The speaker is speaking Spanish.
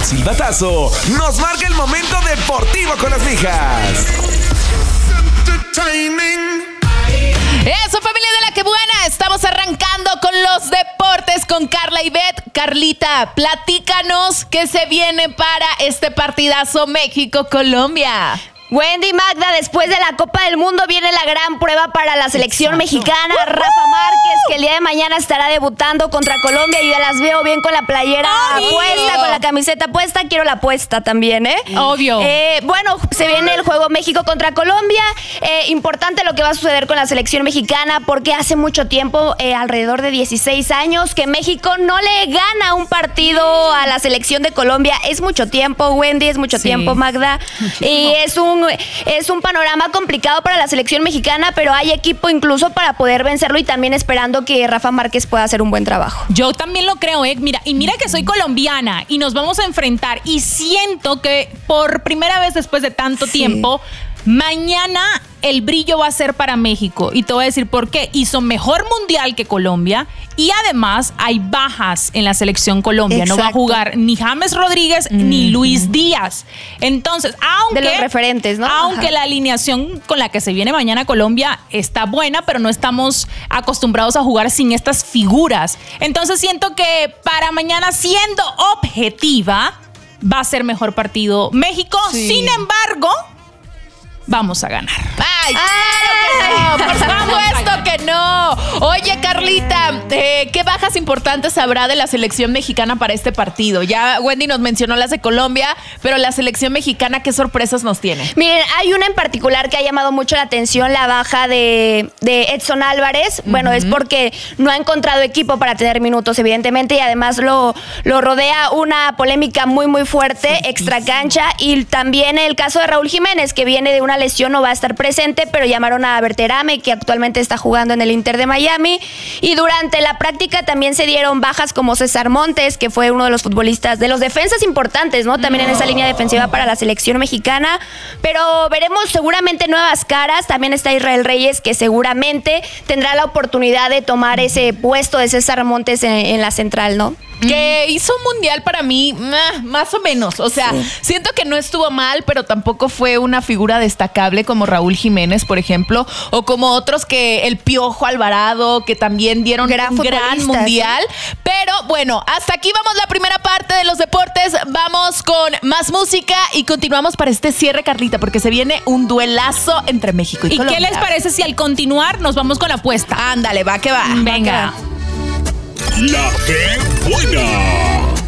silbatazo, nos marca el momento deportivo con las mijas. Eso, familia de la que buena, estamos arrancando con los deportes con Carla y Beth. Carlita, platícanos qué se viene para este partidazo México-Colombia. Wendy y Magda, después de la Copa del Mundo viene la gran prueba para la selección mexicana. Rafa Márquez, que el día de mañana estará debutando contra Colombia. Yo ya las veo bien con la playera puesta, con la camiseta puesta. Quiero la puesta también, ¿eh? Obvio. Bueno, se viene el juego México contra Colombia. Importante lo que va a suceder con la selección mexicana, porque hace mucho tiempo, alrededor de 16 años, que México no le gana un partido a la selección de Colombia. Es mucho tiempo, Wendy, es mucho tiempo, Magda. Muchísimo. Y es un panorama complicado para la selección mexicana, pero hay equipo incluso para poder vencerlo y también esperando que Rafa Márquez pueda hacer un buen trabajo. Yo también lo creo, Mira que soy colombiana y nos vamos a enfrentar y siento que por primera vez después de tanto tiempo, mañana el brillo va a ser para México. Y te voy a decir por qué. Hizo mejor mundial que Colombia y además hay bajas en la selección Colombia. Exacto. No va a jugar ni James Rodríguez ni Luis Díaz. Entonces, aunque... De los referentes, ¿no? Aunque la alineación con la que se viene mañana Colombia está buena, pero no estamos acostumbrados a jugar sin estas figuras. Entonces siento que para mañana, siendo objetiva, va a ser mejor partido México. Sí. Sin embargo, vamos a ganar. ¡Ay, claro que no! ¡Por supuesto que no! Oye, Carlita, ¿qué bajas importantes habrá de la selección mexicana para este partido? Ya Wendy nos mencionó las de Colombia, pero la selección mexicana, ¿qué sorpresas nos tiene? Miren, hay una en particular que ha llamado mucho la atención, la baja de Edson Álvarez. Bueno, es porque no ha encontrado equipo para tener minutos, evidentemente, y además lo rodea una polémica muy, muy fuerte, extracancha, y también el caso de Raúl Jiménez, que viene de una lesión, no va a estar presente, pero llamaron a Berterame, que actualmente está jugando en el Inter de Miami, y durante la práctica también se dieron bajas como César Montes, que fue uno de los futbolistas, de los defensas importantes, ¿no? También en esa línea defensiva para la selección mexicana, pero veremos seguramente nuevas caras. También está Israel Reyes, que seguramente tendrá la oportunidad de tomar ese puesto de César Montes en la central, ¿no? Que hizo un mundial para mí, más o menos. O sea, siento que no estuvo mal, pero tampoco fue una figura destacable como Raúl Jiménez, por ejemplo, o como otros que el Piojo Alvarado, que también dieron un gran mundial. ¿Sí? Pero bueno, hasta aquí vamos la primera parte de los deportes. Vamos con más música y continuamos para este cierre, Carlita, porque se viene un duelazo entre México y Colombia. ¿Y qué les parece si al continuar nos vamos con la apuesta? Ándale, va que va. Venga. La que buena.